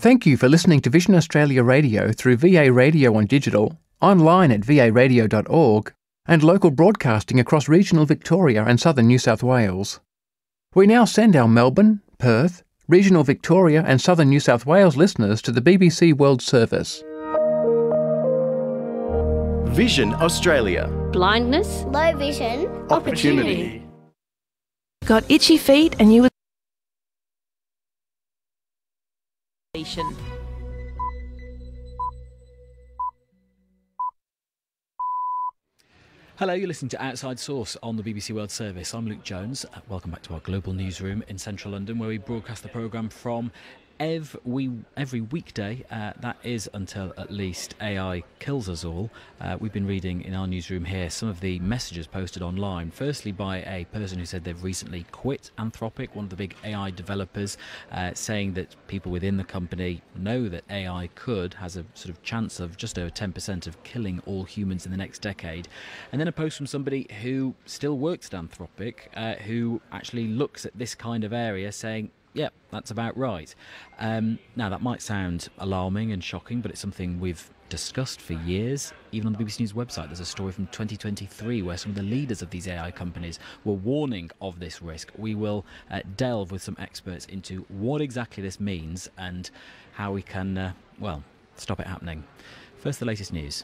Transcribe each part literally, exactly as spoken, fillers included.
Thank you for listening to Vision Australia Radio through V A Radio on digital, online at v a radio dot org, and local broadcasting across regional Victoria and southern New South Wales. We now send our Melbourne, Perth, regional Victoria and southern New South Wales listeners to the B B C World Service. Vision Australia. Blindness. Low vision. Opportunity. Got itchy feet and you were... Hello, you're listening to Outside Source on the B B C World Service. I'm Luke Jones. Welcome back to our global newsroom in central London, where we broadcast the programme from every, every weekday. Uh, that is until at least A I kills us all. Uh, we've been reading in our newsroom here some of the messages posted online. Firstly, by a person who said they've recently quit Anthropic, one of the big A I developers, uh, saying that people within the company know that A I could, has a sort of chance of just over ten percent of killing all humans in the next decade. And then a post from somebody who still works at Anthropic, uh, who actually looks at this kind of area saying, yep, that's about right. Um, now, that might sound alarming and shocking, but it's something we've discussed for years. Even on the B B C News website, there's a story from twenty twenty-three where some of the leaders of these A I companies were warning of this risk. We will uh, delve with some experts into what exactly this means and how we can, uh, well, stop it happening. First, the latest news.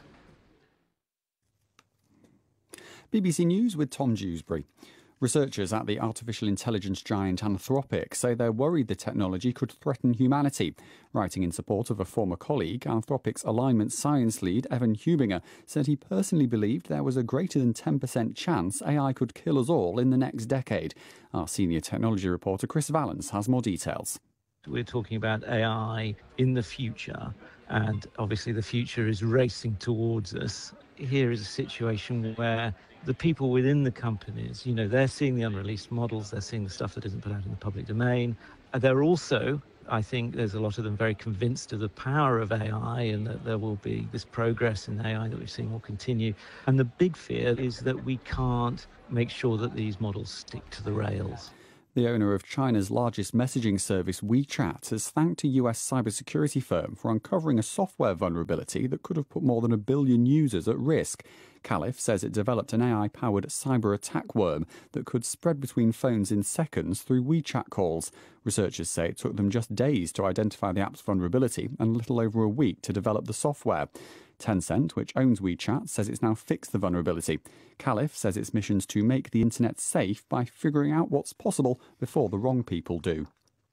B B C News with Tom Dewsbury. Researchers at the artificial intelligence giant Anthropic say they're worried the technology could threaten humanity. Writing in support of a former colleague, Anthropic's alignment science lead Evan Hubinger said he personally believed there was a greater than ten percent chance A I could kill us all in the next decade. Our senior technology reporter Chris Vallance has more details. We're talking about A I in the future, and obviously the future is racing towards us. Here is a situation where the people within the companies, you know, they're seeing the unreleased models, they're seeing the stuff that isn't put out in the public domain. And they're also, I think there's a lot of them very convinced of the power of A I and that there will be this progress in A I that we've seen will continue. And the big fear is that we can't make sure that these models stick to the rails. The owner of China's largest messaging service, WeChat, has thanked a U S cybersecurity firm for uncovering a software vulnerability that could have put more than a billion users at risk. Caliph says it developed an A I-powered cyber attack worm that could spread between phones in seconds through WeChat calls. Researchers say it took them just days to identify the app's vulnerability and a little over a week to develop the software. Tencent, which owns WeChat, says it's now fixed the vulnerability. Caliph says its mission's to make the internet safe by figuring out what's possible before the wrong people do.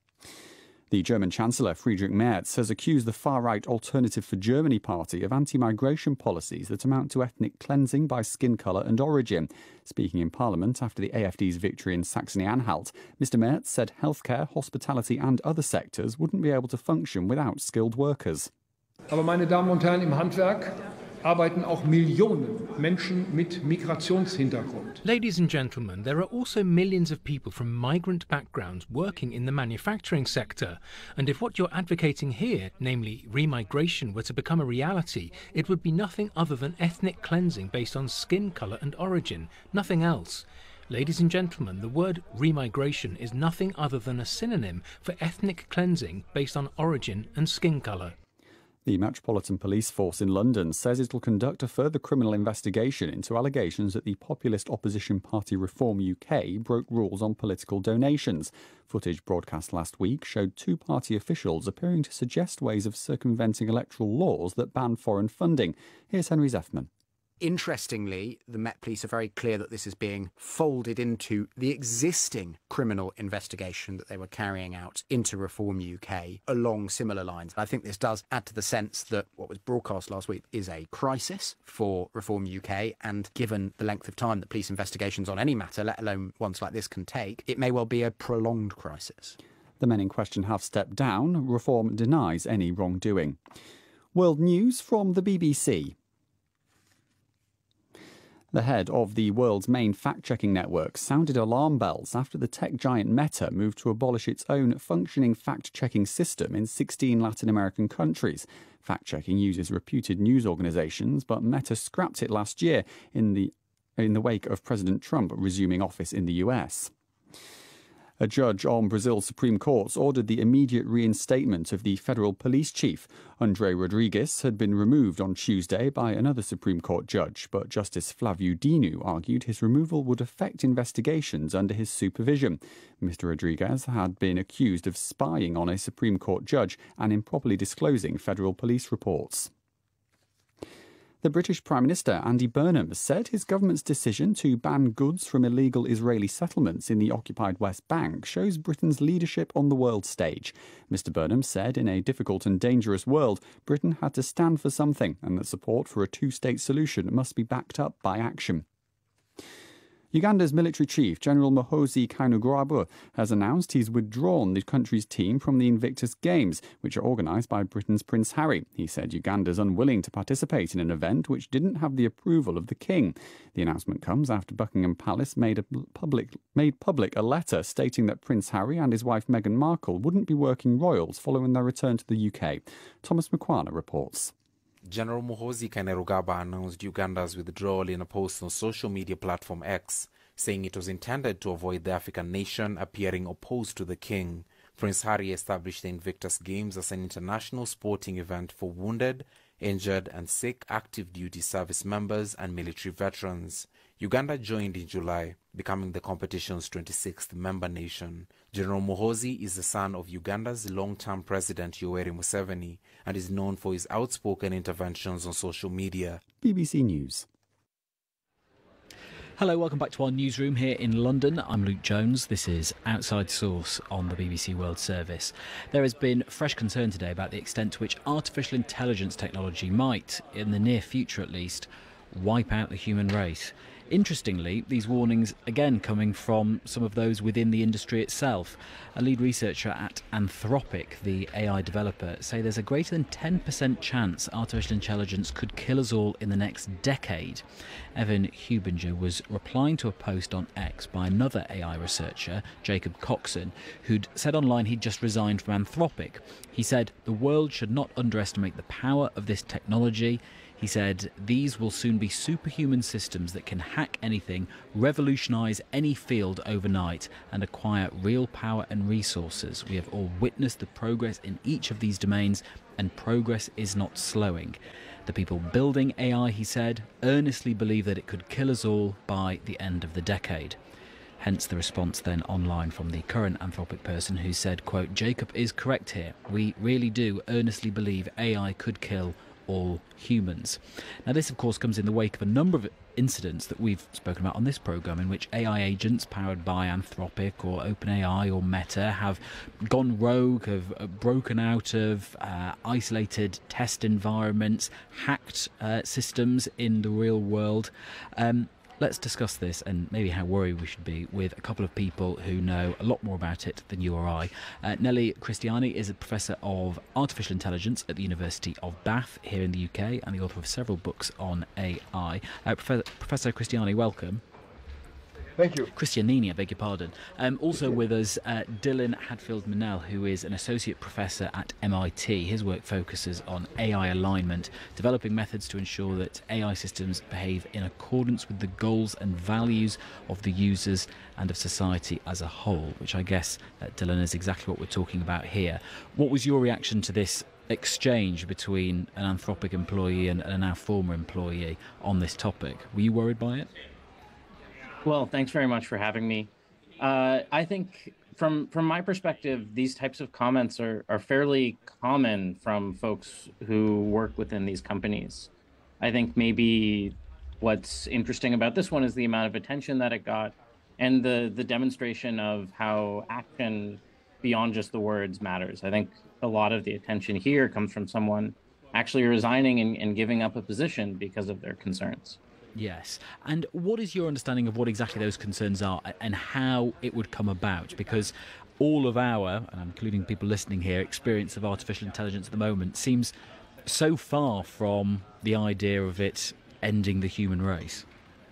The German Chancellor Friedrich Merz has accused the far-right Alternative for Germany party of anti-migration policies that amount to ethnic cleansing by skin colour and origin. Speaking in Parliament after the A F D's victory in Saxony-Anhalt, Mister Merz said healthcare, hospitality and other sectors wouldn't be able to function without skilled workers. Aber meine Damen und Herren, im Handwerk arbeiten auch Millionen Menschen mit Migrationshintergrund. Ladies and gentlemen, there are also millions of people from migrant backgrounds working in the manufacturing sector. And if what you're advocating here, namely remigration, were to become a reality, it would be nothing other than ethnic cleansing based on skin colour and origin, nothing else. Ladies and gentlemen, the word remigration is nothing other than a synonym for ethnic cleansing based on origin and skin colour. The Metropolitan Police Force in London says it will conduct a further criminal investigation into allegations that the populist opposition party Reform U K broke rules on political donations. Footage broadcast last week showed two party officials appearing to suggest ways of circumventing electoral laws that ban foreign funding. Here's Henry Zeffman. Interestingly, the Met Police are very clear that this is being folded into the existing criminal investigation that they were carrying out into Reform U K along similar lines. I think this does add to the sense that what was broadcast last week is a crisis for Reform U K, and given the length of time that police investigations on any matter, let alone ones like this, can take, it may well be a prolonged crisis. The men in question have stepped down. Reform denies any wrongdoing. World news from the B B C. The head of the world's main fact-checking network sounded alarm bells after the tech giant Meta moved to abolish its own functioning fact-checking system in sixteen Latin American countries. Fact-checking uses reputed news organisations, but Meta scrapped it last year in the, in the wake of President Trump resuming office in the U S. A judge on Brazil's Supreme Court ordered the immediate reinstatement of the federal police chief. André Rodrigues had been removed on Tuesday by another Supreme Court judge, but Justice Flávio Dino argued his removal would affect investigations under his supervision. Mister Rodrigues had been accused of spying on a Supreme Court judge and improperly disclosing federal police reports. The British Prime Minister, Andy Burnham, said his government's decision to ban goods from illegal Israeli settlements in the occupied West Bank shows Britain's leadership on the world stage. Mister Burnham said in a difficult and dangerous world, Britain had to stand for something and that support for a two-state solution must be backed up by action. Uganda's military chief, General Muhoozi Kainerugaba, has announced he's withdrawn the country's team from the Invictus Games, which are organised by Britain's Prince Harry. He said Uganda's unwilling to participate in an event which didn't have the approval of the king. The announcement comes after Buckingham Palace made, a public, made public a letter stating that Prince Harry and his wife Meghan Markle wouldn't be working royals following their return to the U K. Thomas Mkwana reports. General Muhoozi Kainerugaba announced Uganda's withdrawal in a post on social media platform X, saying it was intended to avoid the African nation appearing opposed to the king. Prince Harry established the Invictus Games as an international sporting event for wounded, injured and sick active duty service members and military veterans. Uganda joined in July, becoming the competition's twenty-sixth member nation. General Muhoozi is the son of Uganda's long-term president Yoweri Museveni and is known for his outspoken interventions on social media. B B C News. Hello, welcome back to our newsroom here in London. I'm Luke Jones. This is Outside Source on the B B C World Service. There has been fresh concern today about the extent to which artificial intelligence technology might, in the near future at least, wipe out the human race. Interestingly, these warnings again coming from some of those within the industry itself. A lead researcher at Anthropic, the A I developer, say there's a greater than ten percent chance artificial intelligence could kill us all in the next decade. Evan Hubinger was replying to a post on X by another A I researcher, Jacob Coxon, who'd said online he'd just resigned from Anthropic. He said the world should not underestimate the power of this technology. He said, these will soon be superhuman systems that can hack anything, revolutionise any field overnight and acquire real power and resources. We have all witnessed the progress in each of these domains, and progress is not slowing. The people building A I, he said, earnestly believe that it could kill us all by the end of the decade. Hence the response then online from the current Anthropic person who said, quote, Jacob is correct here. We really do earnestly believe A I could kill all humans. Now this of course comes in the wake of a number of incidents that we've spoken about on this programme in which A I agents powered by Anthropic or OpenAI or Meta have gone rogue, have broken out of uh, isolated test environments, hacked uh, systems in the real world. Um, Let's discuss this and maybe how worried we should be with a couple of people who know a lot more about it than you or I. Uh, Nelly Christiani is a professor of artificial intelligence at the University of Bath here in the U K and the author of several books on A I. Uh, Professor, Professor Christiani, welcome. Thank you. Christianini, I beg your pardon. Um, also with us, uh, Dylan Hadfield-Manel, who is an associate professor at M I T. His work focuses on A I alignment, developing methods to ensure that A I systems behave in accordance with the goals and values of the users and of society as a whole, which I guess, uh, Dylan, is exactly what we're talking about here. What was your reaction to this exchange between an Anthropic employee and a now former employee on this topic? Were you worried by it? Well, thanks very much for having me. Uh, I think from from my perspective, these types of comments are, are fairly common from folks who work within these companies. I think maybe what's interesting about this one is the amount of attention that it got and the, the demonstration of how action beyond just the words matters. I think a lot of the attention here comes from someone actually resigning and, and giving up a position because of their concerns. Yes. And what is your understanding of what exactly those concerns are and how it would come about? Because all of our, and I'm including people listening here, experience of artificial intelligence at the moment seems so far from the idea of it ending the human race.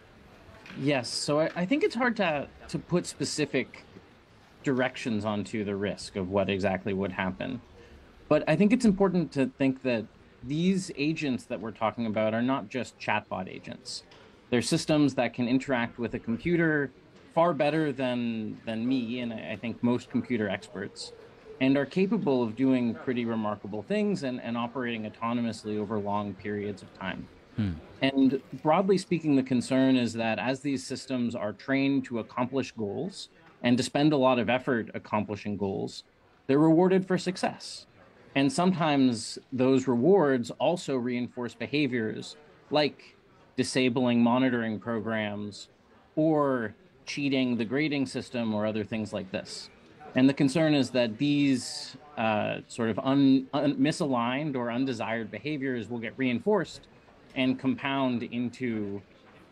Yes. So I, I think it's hard to, to put specific directions onto the risk of what exactly would happen. But I think it's important to think that these agents that we're talking about are not just chatbot agents. They're systems that can interact with a computer far better than than me, and I think most computer experts, and are capable of doing pretty remarkable things and, and operating autonomously over long periods of time. Hmm. And broadly speaking, the concern is that as these systems are trained to accomplish goals and to spend a lot of effort accomplishing goals, they're rewarded for success. And sometimes those rewards also reinforce behaviors like disabling monitoring programs or cheating the grading system or other things like this. And the concern is that these uh, sort of un, un, misaligned or undesired behaviors will get reinforced and compound into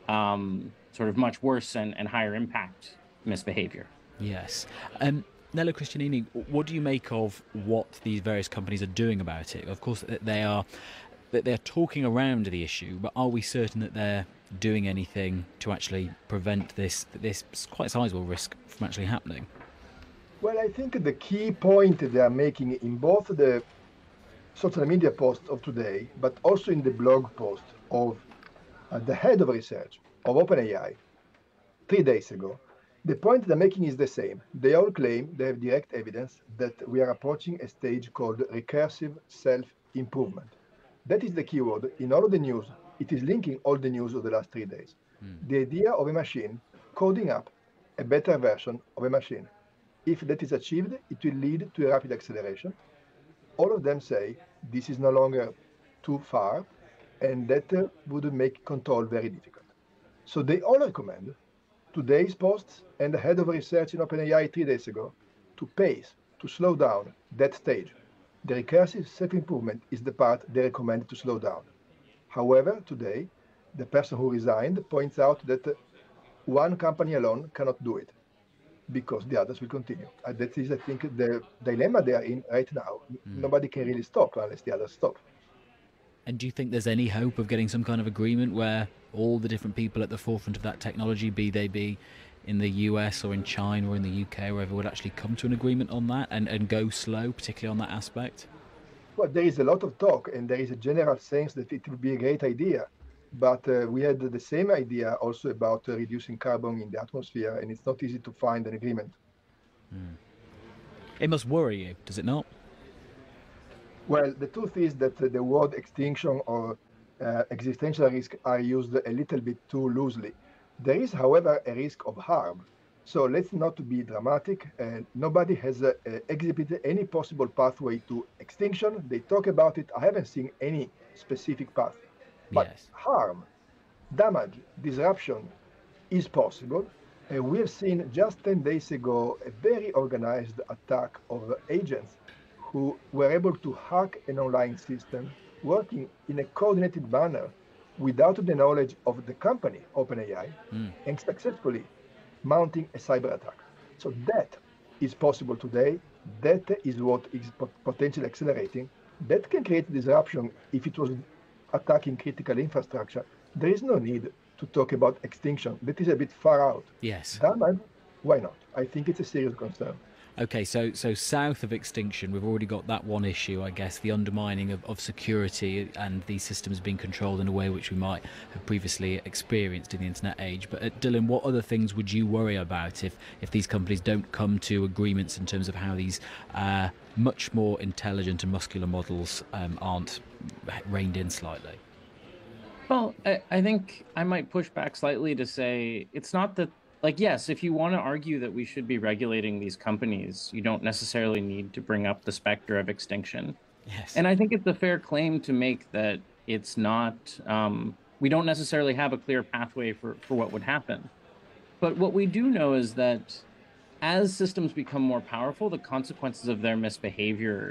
um, sort of much worse and, and higher impact misbehavior. Yes. Um, Nello Christianini, what do you make of what these various companies are doing about it? Of course, they are that they're talking around the issue, but are we certain that they're doing anything to actually prevent this this quite sizable risk from actually happening? Well, I think the key point they are making in both the social media post of today, but also in the blog post of uh, the head of research of OpenAI three days ago, the point they're making is the same. They all claim they have direct evidence that we are approaching a stage called recursive self-improvement. That is the keyword in all of the news. It is linking all the news of the last three days. Mm. The idea of a machine coding up a better version of a machine. If that is achieved, it will lead to a rapid acceleration. All of them say this is no longer too far, and that uh, would make control very difficult. So they all recommend today's posts and the head of research in OpenAI three days ago to pace, to slow down that stage. The recursive self-improvement is the part they recommend to slow down. However, today, the person who resigned points out that uh, one company alone cannot do it because the others will continue. And that is, I think, the dilemma they are in right now. Mm. Nobody can really stop unless the others stop. And do you think there's any hope of getting some kind of agreement where all the different people at the forefront of that technology, be they be in the U S or in China or in the U K, or wherever, would actually come to an agreement on that and, and go slow, particularly on that aspect? Well, there is a lot of talk, and there is a general sense that it would be a great idea. But uh, we had the same idea also about uh, reducing carbon in the atmosphere, and it's not easy to find an agreement. Mm. It must worry you, does it not? Well, the truth is that uh, the word extinction or uh, existential risk are used a little bit too loosely. There is, however, a risk of harm. So let's not be dramatic. Uh, nobody has uh, uh, exhibited any possible pathway to extinction. They talk about it. I haven't seen any specific path. But yes, harm, damage, disruption is possible. And we have seen just ten days ago a very organized attack of agents who were able to hack an online system working in a coordinated manner without the knowledge of the company, OpenAI, mm. and successfully mounting a cyber attack. So that is possible today. That is what is potentially accelerating. That can create disruption if it was attacking critical infrastructure. There is no need to talk about extinction. That is a bit far out. Yes. Damage, why not? I think it's a serious concern. Okay, so so south of extinction, we've already got that one issue, I guess, the undermining of, of security and these systems being controlled in a way which we might have previously experienced in the internet age. But uh, Dylan, what other things would you worry about if, if these companies don't come to agreements in terms of how these uh, much more intelligent and muscular models um, aren't reined in slightly? Well, I, I think I might push back slightly to say it's not that, like, yes, if you want to argue that we should be regulating these companies, you don't necessarily need to bring up the specter of extinction. Yes. And I think it's a fair claim to make that it's not, um, we don't necessarily have a clear pathway for, for what would happen. But what we do know is that as systems become more powerful, the consequences of their misbehavior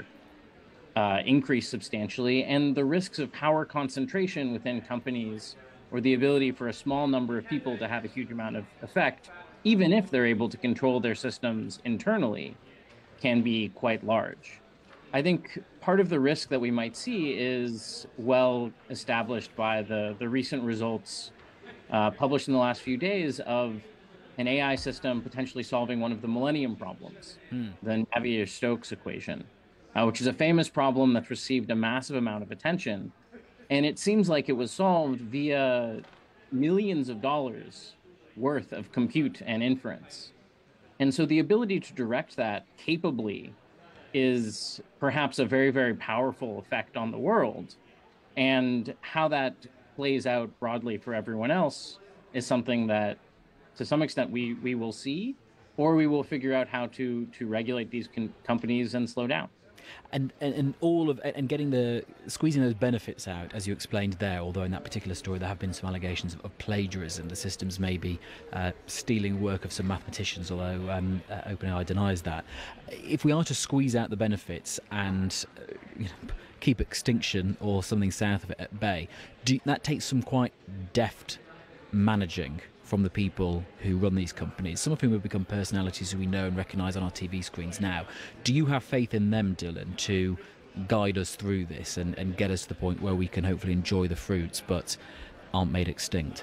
uh, increase substantially, and the risks of power concentration within companies, or the ability for a small number of people to have a huge amount of effect, even if they're able to control their systems internally, can be quite large. I think part of the risk that we might see is well established by the, the recent results uh, published in the last few days of an A I system potentially solving one of the millennium problems, hmm. the Navier-Stokes equation, uh, which is a famous problem that's received a massive amount of attention. And it seems like it was solved via millions of dollars worth of compute and inference. And so the ability to direct that capably is perhaps a very, very powerful effect on the world. And how that plays out broadly for everyone else is something that, to some extent, we, we will see, or we will figure out how to, to regulate these con- companies and slow down. And, and and all of and getting the squeezing those benefits out, as you explained there. Although in that particular story there have been some allegations of, of plagiarism, the systems may be uh, stealing work of some mathematicians. Although um, uh, OpenAI denies that. If we are to squeeze out the benefits and uh, you know, keep extinction or something south of it at bay, do, that takes some quite deft managing from the people who run these companies, some of whom have become personalities who we know and recognise on our T V screens now. Do you have faith in them, Dylan, to guide us through this and, and get us to the point where we can hopefully enjoy the fruits but aren't made extinct?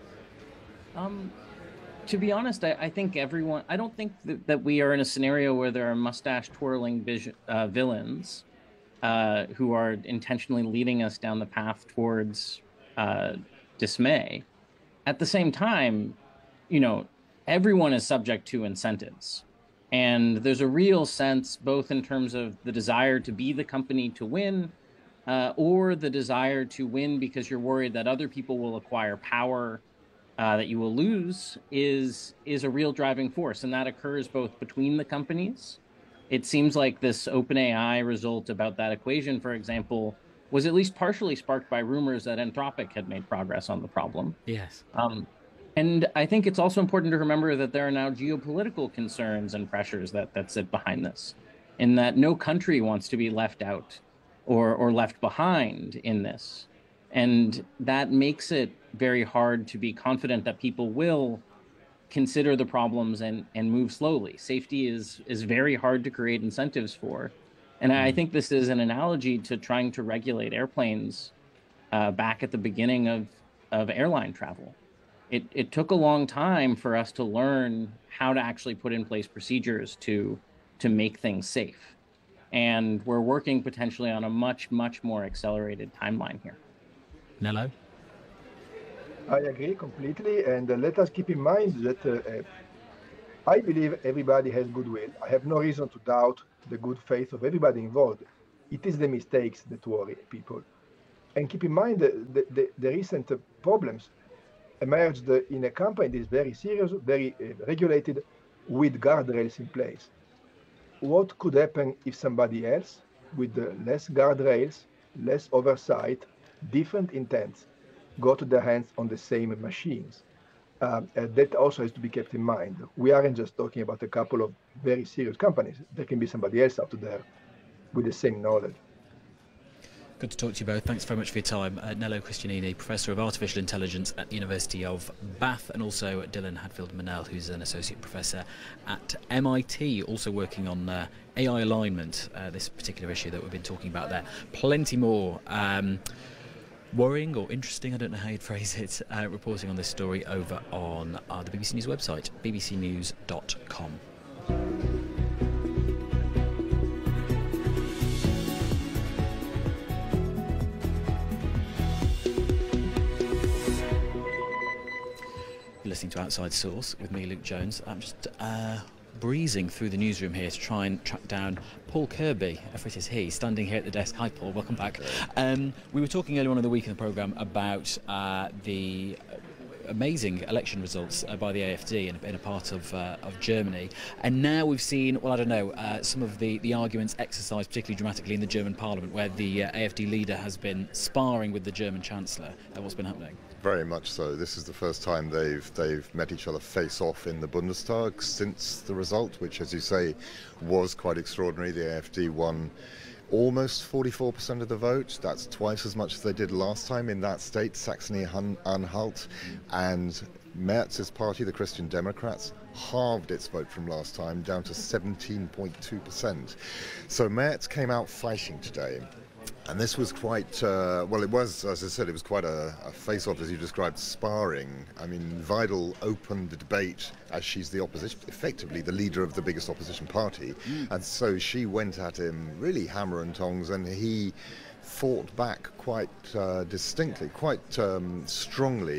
Um, to be honest, I, I think everyone, I don't think that, that we are in a scenario where there are mustache-twirling vision, uh, villains uh, who are intentionally leading us down the path towards uh, dismay. At the same time, you know, everyone is subject to incentives. And there's a real sense, both in terms of the desire to be the company to win, uh, or the desire to win because you're worried that other people will acquire power uh, that you will lose, is, is a real driving force. And that occurs both between the companies. It seems like this OpenAI result about that equation, for example, was at least partially sparked by rumors that Anthropic had made progress on the problem. Yes. Um, and I think it's also important to remember that there are now geopolitical concerns and pressures that, that sit behind this, in that no country wants to be left out or, or left behind in this. And that makes it very hard to be confident that people will consider the problems and, and move slowly. Safety is, is very hard to create incentives for. And I think this is an analogy to trying to regulate airplanes uh, back at the beginning of, of airline travel. It, it took a long time for us to learn how to actually put in place procedures to, to make things safe. And we're working potentially on a much, much more accelerated timeline here. Nello? I agree completely. And uh, let us keep in mind that uh, I believe everybody has goodwill. I have no reason to doubt the good faith of everybody involved. It is the mistakes that worry people. And keep in mind that the, the, the recent uh, problems emerged uh, in a company that is very serious, very uh, regulated, with guardrails in place. What could happen if somebody else, with uh, less guardrails, less oversight, different intents, got their hands on the same machines? Um, uh, that also has to be kept in mind. We aren't just talking about a couple of very serious companies. There can be somebody else out there with the same knowledge. Good to talk to you both. Thanks very much for your time. Uh, Nello Christianini, Professor of Artificial Intelligence at the University of Bath, and also Dylan Hadfield-Manel, who's an Associate Professor at M I T, also working on uh, A I alignment, uh, this particular issue that we've been talking about there. Plenty more um, worrying or interesting, I don't know how you'd phrase it, uh, reporting on this story over on uh, the B B C News website, b b c news dot com. Listening to Outside Source with me, Luke Jones. I'm just uh, breezing through the newsroom here to try and track down Paul Kirby, if it is he, standing here at the desk. Hi Paul, welcome back. Um, we were talking earlier on in the week in the programme about uh, the amazing election results uh, by the A F D in, in a part of, uh, of Germany, and now we've seen, well I don't know, uh, some of the, the arguments exercised particularly dramatically in the German Parliament, where the uh, A F D leader has been sparring with the German Chancellor. Uh, what's been happening? Very much so. This is the first time they've they've met each other face off in the Bundestag since the result, which, as you say, was quite extraordinary. The A F D won almost forty-four percent of the vote. That's twice as much as they did last time in that state, Saxony-Anhalt. And Merz's party, the Christian Democrats, halved its vote from last time, down to seventeen point two percent. So Merz came out fighting today. And this was quite, uh, well, it was, as I said, it was quite a, a face-off, as you described, sparring. I mean, Weidel opened the debate as she's the opposition, effectively the leader of the biggest opposition party. Mm. And so she went at him really hammer and tongs, and he fought back quite uh, distinctly, quite um, strongly,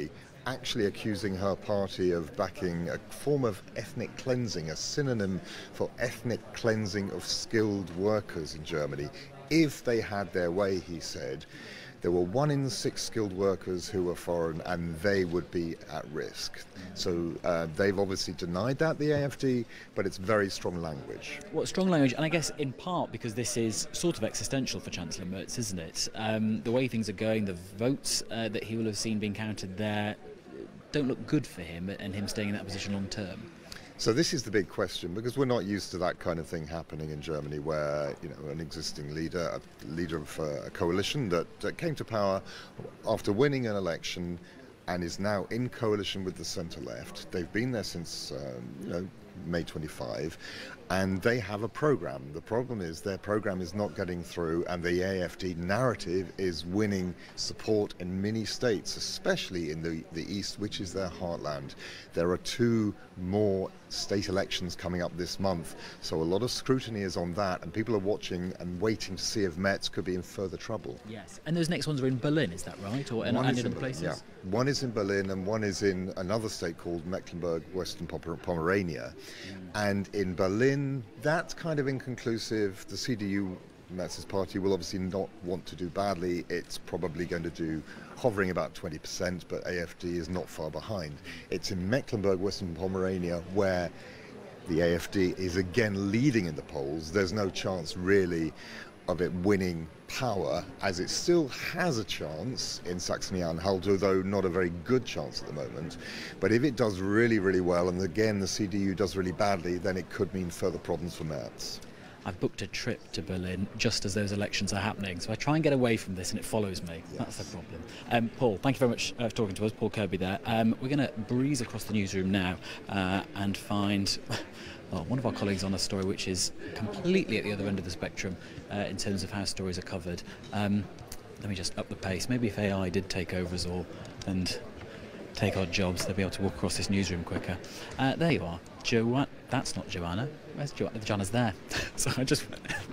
actually accusing her party of backing a form of ethnic cleansing, a synonym for ethnic cleansing of skilled workers in Germany. If they had their way, he said, there were one in six skilled workers who were foreign and they would be at risk. So uh, they've obviously denied that, the A F D, but it's very strong language. Well, strong language, and I guess in part because this is sort of existential for Chancellor Merz, isn't it? Um, the way things are going, the votes uh, that he will have seen being counted there don't look good for him and him staying in that position long term. So this is the big question, because we're not used to that kind of thing happening in Germany, where you know an existing leader, a leader of uh, a coalition that uh, came to power after winning an election and is now in coalition with the centre-left. They've been there since um, you know May twenty-fifth, and they have a program. The problem is their program is not getting through, and the A F D narrative is winning support in many states, especially in the, the East, which is their heartland. There are two more state elections coming up this month, so a lot of scrutiny is on that, and people are watching and waiting to see if Merz could be in further trouble. Yes, and those next ones are in Berlin, is that right? Or in, one and is in in other places? Yeah. One is in Berlin and one is in another state called Mecklenburg-Western Pomerania. Mm. And in Berlin, that's kind of inconclusive. The C D U, Merz's party, will obviously not want to do badly. It's probably going to do hovering about twenty percent, but A F D is not far behind. It's in Mecklenburg-Western Pomerania where the A F D is again leading in the polls. There's no chance really of it winning power, as it still has a chance in Saxony-Anhalt, although not a very good chance at the moment. But if it does really, really well, and again the C D U does really badly, then it could mean further problems for Merz. I've booked a trip to Berlin just as those elections are happening, so I try and get away from this and it follows me. Yes. That's the problem. Um, Paul, thank you very much uh, for talking to us. Paul Kirby there. Um, we're going to breeze across the newsroom now uh, and find well, one of our colleagues on a story which is completely at the other end of the spectrum uh, in terms of how stories are covered. Um, let me just up the pace. Maybe if A I did take over us all and take our jobs, they'll be able to walk across this newsroom quicker. Uh, there you are. Jo- that's not Joanna. Where's Joanna? Joanna's there. So I just...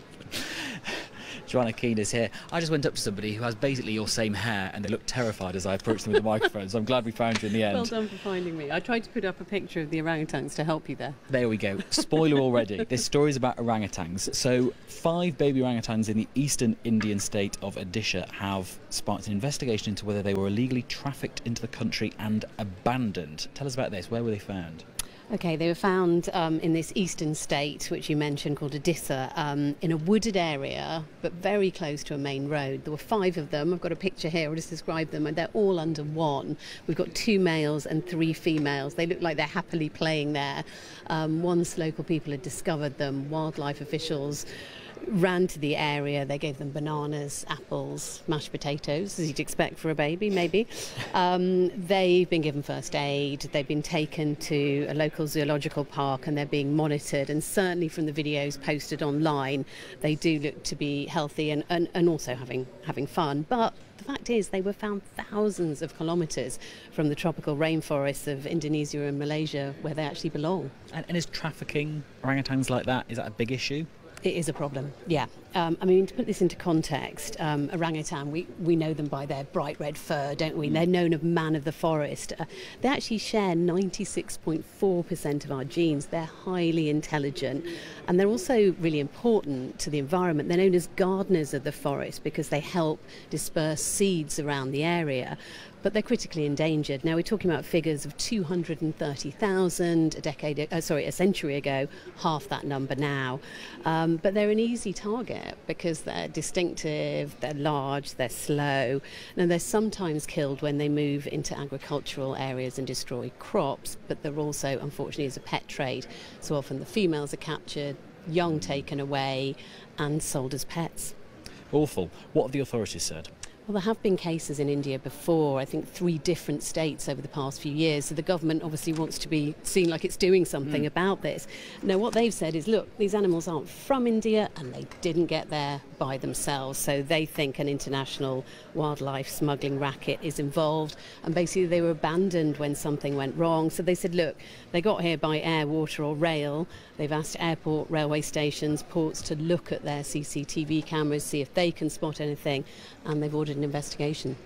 Joanna Keane is here. I just went up to somebody who has basically your same hair and they look terrified as I approached them with the microphone, so I'm glad we found you in the end. Well done for finding me. I tried to put up a picture of the orangutans to help you there. There we go. Spoiler already. This story is about orangutans. So five baby orangutans in the eastern Indian state of Odisha have sparked an investigation into whether they were illegally trafficked into the country and abandoned. Tell us about this. Where were they found? Okay, they were found um, in this eastern state, which you mentioned, called Odisha, um, in a wooded area, but very close to a main road. There were five of them. I've got a picture here. I'll just describe them, and they're all under one. We've got two males and three females. They look like they're happily playing there. Um, once local people had discovered them, wildlife officials ran to the area. They gave them bananas, apples, mashed potatoes, as you'd expect for a baby, maybe. Um, they've been given first aid. They've been taken to a local zoological park and they're being monitored. And certainly from the videos posted online, they do look to be healthy and, and, and also having, having fun. But the fact is, they were found thousands of kilometres from the tropical rainforests of Indonesia and Malaysia, where they actually belong. And, and is trafficking orangutans like that, is that a big issue? It is a problem, yeah. Um, I mean, to put this into context, um, orangutan, we, we know them by their bright red fur, don't we? Mm. They're known as man of the forest. Uh, they actually share ninety-six point four percent of our genes. They're highly intelligent, and they're also really important to the environment. They're known as gardeners of the forest because they help disperse seeds around the area. But they're critically endangered. Now we're talking about figures of two hundred thirty thousand a decade, uh, sorry, a century ago, half that number now. Um, but they're an easy target because they're distinctive, they're large, they're slow, and they're sometimes killed when they move into agricultural areas and destroy crops. But they're also, unfortunately, as a pet trade. So often the females are captured, young taken away, and sold as pets. Awful. What have the authorities said? Well, there have been cases in India before, I think three different states over the past few years, so the government obviously wants to be seen like it's doing something mm. about this. Now, what they've said is, look, these animals aren't from India and they didn't get there by themselves, so they think an international wildlife smuggling racket is involved, and basically they were abandoned when something went wrong. So they said, look, they got here by air, water or rail. They've asked airport, railway stations, ports to look at their C C T V cameras, see if they can spot anything, and they've ordered an investigation.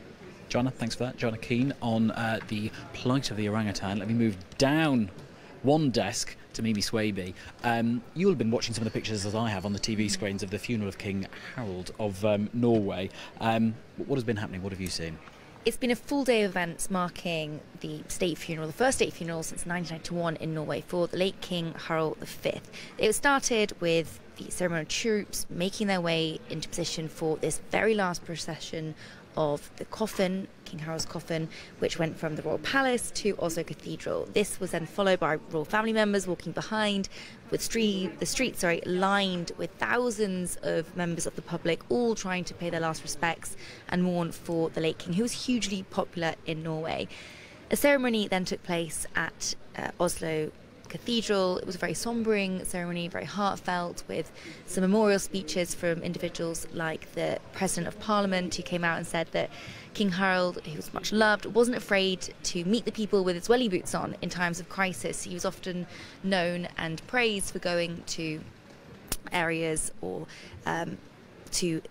Joanna, thanks for that. Joanna Keane on uh, the plight of the orangutan. Let me move down one desk to Mimi Swaby. Um, you'll have been watching some of the pictures, as I have, on the T V screens of the funeral of King Harald of um, Norway. Um, what has been happening? What have you seen? It's been a full day of events marking the state funeral, the first state funeral since nineteen ninety-one in Norway for the late King Harald the Fifth. It started with the ceremonial troops making their way into position for this very last procession of the coffin, King Harald's coffin, which went from the Royal Palace to Oslo Cathedral. This was then followed by royal family members walking behind, with street, the streets sorry, lined with thousands of members of the public, all trying to pay their last respects and mourn for the late king, who was hugely popular in Norway. A ceremony then took place at uh, Oslo Cathedral. It was a very sombering ceremony, very heartfelt, with some memorial speeches from individuals like the President of Parliament, who came out and said that King Harald, who was much loved, wasn't afraid to meet the people with his welly boots on in times of crisis. He was often known and praised for going to areas or um, to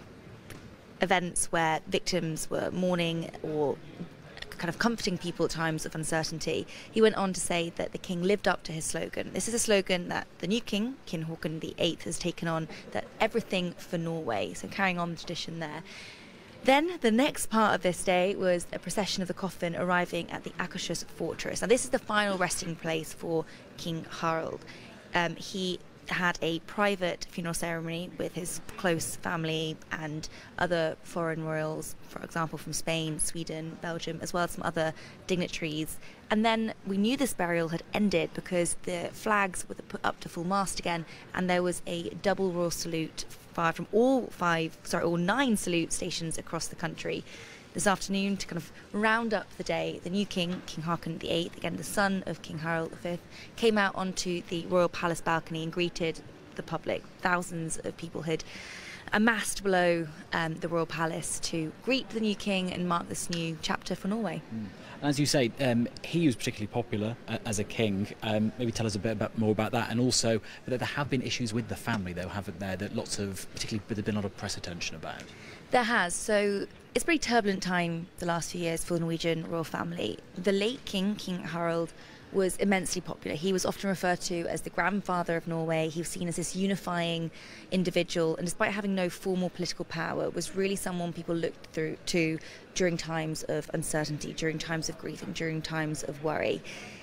events where victims were mourning or kind of comforting people at times of uncertainty. He went on to say that the king lived up to his slogan. This is a slogan that the new king, King Haakon the Eighth, has taken on, that everything for Norway, so carrying on the tradition there. Then the next part of this day was a procession of the coffin arriving at the Akershus fortress. Now this is the final resting place for King Harald. Um, he had a private funeral ceremony with his close family and other foreign royals, for example from Spain, Sweden, Belgium, as well as some other dignitaries. And then we knew this burial had ended because the flags were put up to full mast again, and there was a double royal salute fired from all five, sorry, all nine salute stations across the country. This afternoon, to kind of round up the day, the new king, King Haakon the Eighth, again the son of King Harald the Fifth, came out onto the royal palace balcony and greeted the public. Thousands of people had amassed below um, the royal palace to greet the new king and mark this new chapter for Norway. Mm. As you say, um, he was particularly popular uh, as a king. Um, maybe tell us a bit about, more about that, and also that there have been issues with the family, though, haven't there? That lots of, particularly, there's been a lot of press attention about. There has. So it's a pretty turbulent time the last few years for the Norwegian royal family. The late king, King Harald, was immensely popular. He was often referred to as the grandfather of Norway. He was seen as this unifying individual, and despite having no formal political power, was really someone people looked through to during times of uncertainty, during times of grieving, during times of worry.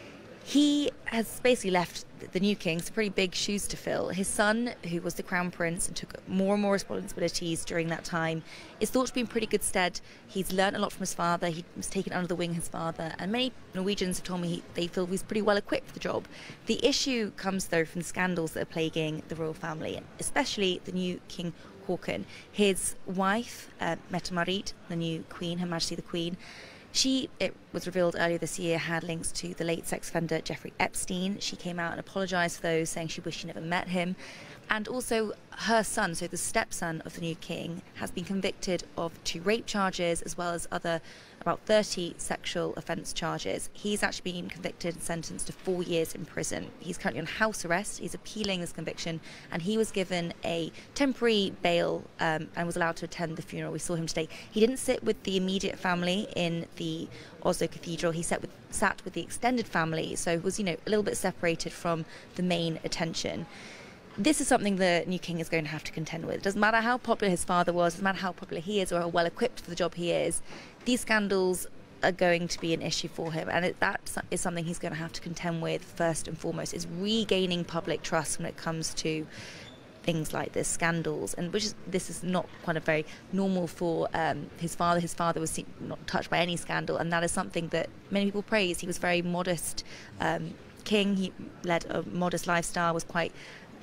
He has basically left the new king some pretty big shoes to fill. His son, who was the crown prince and took more and more responsibilities during that time, is thought to be in pretty good stead. He's learnt a lot from his father. He was taken under the wing of his father, and many Norwegians have told me he, they feel he's pretty well equipped for the job. The issue comes, though, from the scandals that are plaguing the royal family, especially the new King Haakon. His wife, uh, Mette-Marit, the new queen, Her Majesty the Queen, she, it was revealed earlier this year, had links to the late sex offender Jeffrey Epstein. She came out and apologised for those, saying she wished she never met him. And also her son, so the stepson of the new king, has been convicted of two rape charges as well as other about thirty sexual offence charges. He's actually been convicted and sentenced to four years in prison. He's currently on house arrest. He's appealing this conviction, and he was given a temporary bail um, and was allowed to attend the funeral. We saw him today. He didn't sit with the immediate family in the Oslo Cathedral. He sat with, sat with the extended family, so was, you know, a little bit separated from the main attention. This is something the new king is going to have to contend with. It doesn't matter how popular his father was, it doesn't matter how popular he is or how well equipped for the job he is. These scandals are going to be an issue for him, and it, that is something he's going to have to contend with first and foremost, is regaining public trust when it comes to things like this, scandals, and which is, this is not kind of very normal for um, his father. His father was seen, not touched by any scandal, and that is something that many people praise. He was very modest um, king. He led a modest lifestyle, was quite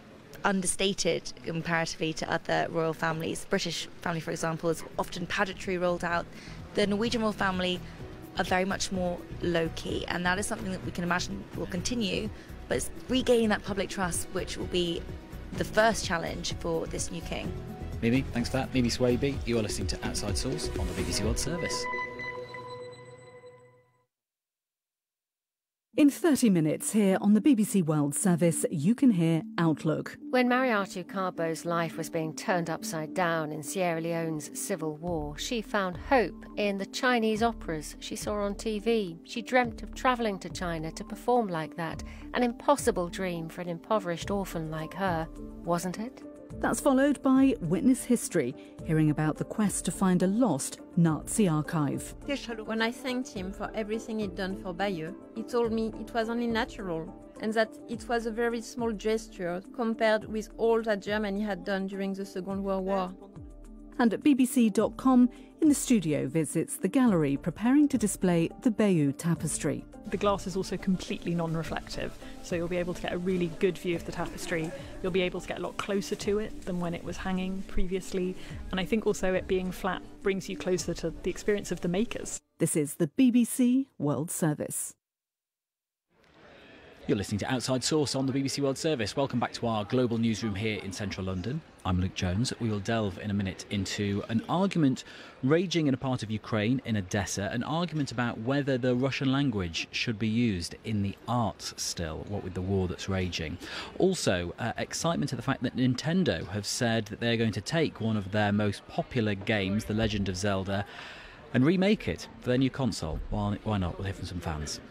understated comparatively to other royal families. The British family, for example, is often pageantry rolled out. The Norwegian royal family are very much more low-key, and that is something that we can imagine will continue, but it's regaining that public trust which will be the first challenge for this new king. Mimi, thanks for that. Mimi Swaby, you are listening to Outside Source on the B B C World Service. In thirty minutes here on the B B C World Service, you can hear Outlook. When Mariatu Carbo's life was being turned upside down in Sierra Leone's civil war, she found hope in the Chinese operas she saw on T V. She dreamt of travelling to China to perform like that, an impossible dream for an impoverished orphan like her, wasn't it? That's followed by Witness History, hearing about the quest to find a lost Nazi archive. When I thanked him for everything he'd done for Bayeux, he told me it was only natural and that it was a very small gesture compared with all that Germany had done during the Second World War. And at B B C dot com, in the studio visits the gallery preparing to display the Bayeux tapestry. The glass is also completely non-reflective, so you'll be able to get a really good view of the tapestry. You'll be able to get a lot closer to it than when it was hanging previously, and I think also it being flat brings you closer to the experience of the makers. This is the B B C World Service. You're listening to Outside Source on the B B C World Service. Welcome back to our global newsroom here in central London. I'm Luke Jones. We will delve in a minute into an argument raging in a part of Ukraine, in Odessa, an argument about whether the Russian language should be used in the arts still, what with the war that's raging. Also, uh, excitement at the fact that Nintendo have said that they're going to take one of their most popular games, The Legend of Zelda, and remake it for their new console. Why, why not? We'll hear from some fans.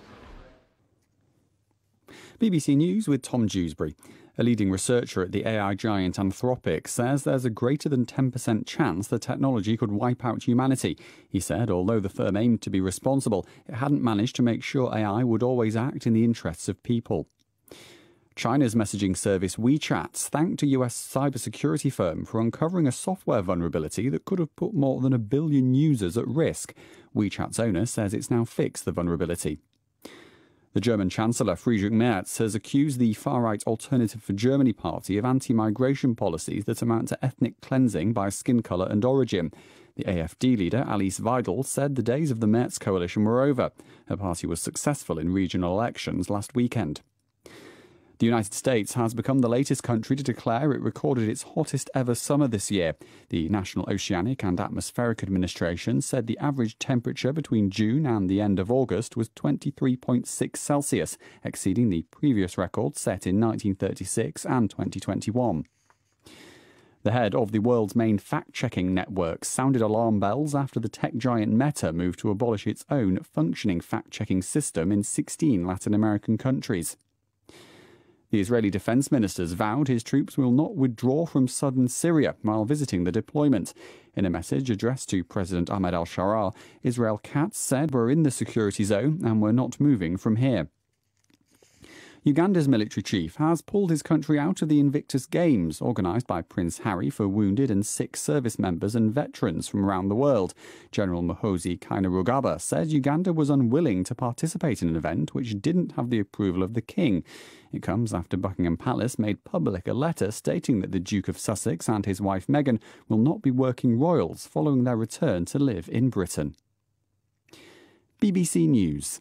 B B C News with Tom Dewsbury. A leading researcher at the A I giant Anthropic says there's a greater than ten percent chance the technology could wipe out humanity. He said although the firm aimed to be responsible, it hadn't managed to make sure A I would always act in the interests of people. China's messaging service WeChat thanked a U S cybersecurity firm for uncovering a software vulnerability that could have put more than a billion users at risk. WeChat's owner says it's now fixed the vulnerability. The German Chancellor Friedrich Merz has accused the far-right Alternative for Germany party of anti-migration policies that amount to ethnic cleansing by skin colour and origin. The A F D leader, Alice Weidel, said the days of the Merz coalition were over. Her party was successful in regional elections last weekend. The United States has become the latest country to declare it recorded its hottest ever summer this year. The National Oceanic and Atmospheric Administration said the average temperature between June and the end of August was twenty-three point six Celsius, exceeding the previous record set in nineteen thirty-six and twenty twenty-one. The head of the world's main fact-checking network sounded alarm bells after the tech giant Meta moved to abolish its own functioning fact-checking system in sixteen Latin American countries. The Israeli defence ministers vowed his troops will not withdraw from southern Syria while visiting the deployment. In a message addressed to President Ahmed al-Sharaa, Israel Katz said we're in the security zone and we're not moving from here. Uganda's military chief has pulled his country out of the Invictus Games, organised by Prince Harry for wounded and sick service members and veterans from around the world. General Muhoozi Kainerugaba said Uganda was unwilling to participate in an event which didn't have the approval of the king. It comes after Buckingham Palace made public a letter stating that the Duke of Sussex and his wife Meghan will not be working royals following their return to live in Britain. B B C News.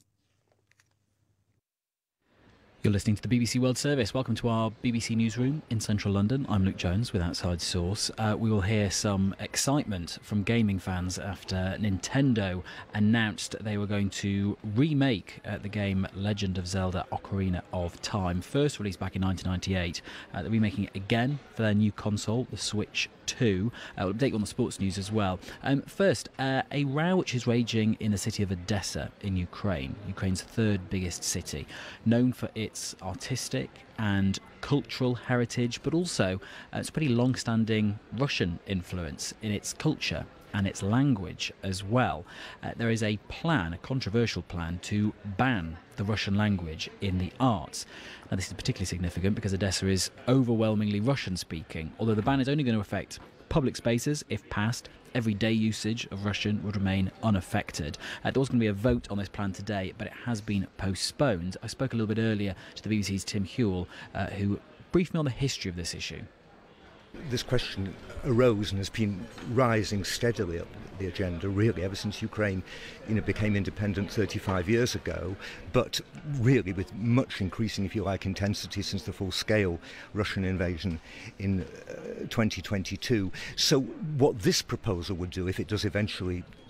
You're listening to the B B C World Service. Welcome to our B B C Newsroom in central London. I'm Luke Jones with Outside Source. Uh, we will hear some excitement from gaming fans after Nintendo announced they were going to remake uh, the game Legend of Zelda Ocarina of Time. First released back in nineteen ninety-eight. Uh, they're remaking it again for their new console, the Switch two. Uh, we'll update you on the sports news as well. Um, first, uh, a row which is raging in the city of Odessa in Ukraine, Ukraine's third biggest city, known for its artistic and cultural heritage, but also uh, it's pretty long-standing Russian influence in its culture and its language as well. Uh, there is a plan, a controversial plan, to ban the Russian language in the arts. Now, this is particularly significant because Odessa is overwhelmingly Russian-speaking, although the ban is only going to affect public spaces if passed. Everyday usage of Russian would remain unaffected. Uh, there was going to be a vote on this plan today, but it has been postponed. I spoke a little bit earlier to the B B C's Tim Hewell, uh, who briefed me on the history of this issue. This question arose and has been rising steadily up the agenda really ever since Ukraine, you know, became independent thirty-five years ago, but really with much increasing, if you like, intensity since the full-scale Russian invasion in uh, twenty twenty-two. So what this proposal would do, if it does eventually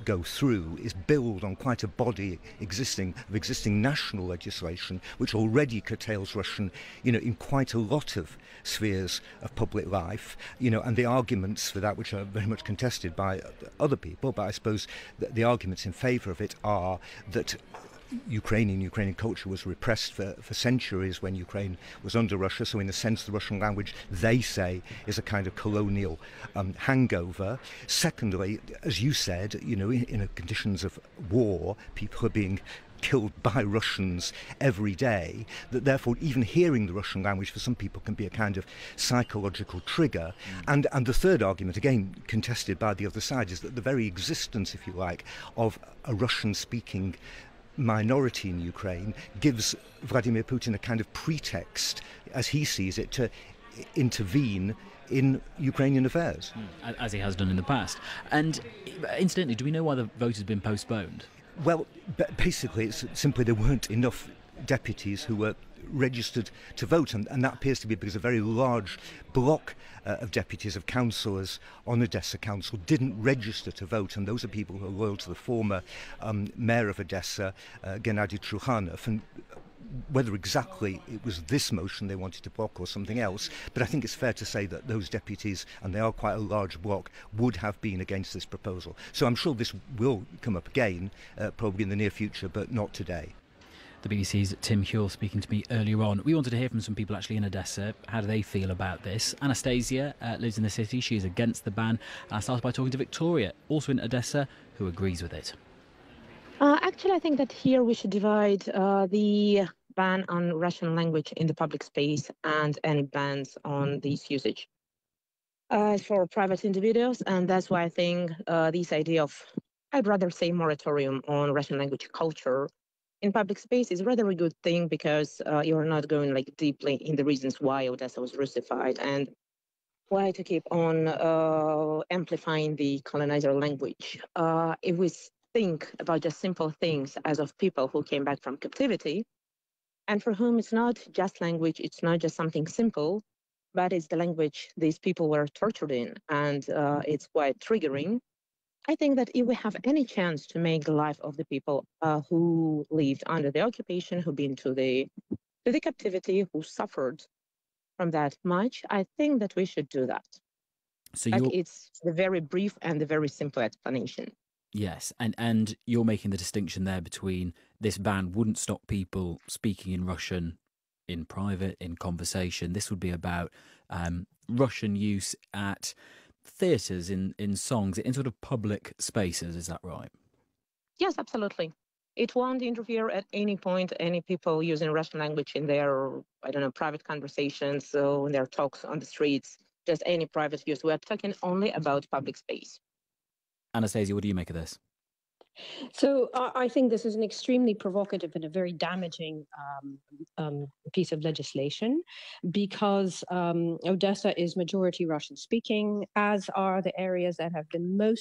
go through is build on quite a body existing of existing national legislation which already curtails Russian, you know, in quite a lot of spheres of public life, you know, and the arguments for that, which are very much contested by other people, but I suppose the, the arguments in favour of it are that Ukrainian Ukrainian culture was repressed for, for centuries when Ukraine was under Russia, so in a sense the Russian language, they say, is a kind of colonial um, hangover. Secondly, as you said, you know, in, in conditions of war, people are being killed by Russians every day, that therefore even hearing the Russian language for some people can be a kind of psychological trigger. Mm. And, and the third argument, again contested by the other side, is that the very existence, if you like, of a Russian-speaking minority in Ukraine gives Vladimir Putin a kind of pretext, as he sees it, to intervene in Ukrainian affairs. Mm, as he has done in the past. And incidentally, do we know why the vote has been postponed? Well, basically it's simply there weren't enough deputies who were registered to vote, and, and that appears to be because a very large block uh, of deputies, of councillors on Odessa Council didn't register to vote, and those are people who are loyal to the former um, mayor of Odessa, uh, Gennady Trukhanov, and whether exactly it was this motion they wanted to block or something else, but I think it's fair to say that those deputies, and they are quite a large block, would have been against this proposal. So I'm sure this will come up again, uh, probably in the near future, but not today. The B B C's Tim Huell speaking to me earlier on. We wanted to hear from some people actually in Odessa. How do they feel about this? Anastasia uh, lives in the city. She is against the ban. And I started by talking to Victoria, also in Odessa, who agrees with it. Uh, actually, I think that here we should divide uh, the ban on Russian language in the public space and any bans on this usage uh, for private individuals. And that's why I think uh, this idea of, I'd rather say moratorium on Russian language culture in public space is rather a good thing, because uh, you're not going like deeply in the reasons why Odessa was Russified and why to keep on uh, amplifying the colonizer language. Uh, if we think about just simple things as of people who came back from captivity, and for whom it's not just language, it's not just something simple, but it's the language these people were tortured in, and uh, it's quite triggering. I think that if we have any chance to make the life of the people uh, who lived under the occupation, who've been to the to the captivity, who suffered from that much, I think that we should do that. So like you're... it's the very brief and the very simple explanation. Yes, and, and you're making the distinction there between this ban wouldn't stop people speaking in Russian in private, in conversation. This would be about um, Russian use at theatres, in, in songs, in sort of public spaces, is that right? Yes, absolutely. It won't interfere at any point any people using Russian language in their, I don't know, private conversations, so in their talks on the streets, just any private use. We're talking only about public space. Anastasia, what do you make of this? So uh, I think this is an extremely provocative and a very damaging um, um, piece of legislation, because um, Odessa is majority Russian speaking, as are the areas that have been most